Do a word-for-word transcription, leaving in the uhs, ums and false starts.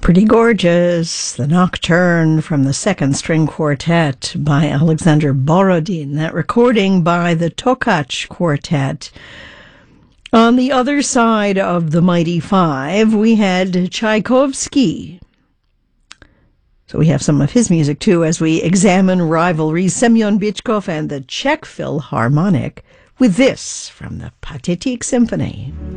Pretty gorgeous. The Nocturne from the Second String Quartet by Alexander Borodin. That recording by the Tokach Quartet. On the other side of the Mighty Five, we had Tchaikovsky. So we have some of his music, too, as we examine rivalries. Semyon Bychkov and the Czech Philharmonic with this from the Pathetique Symphony.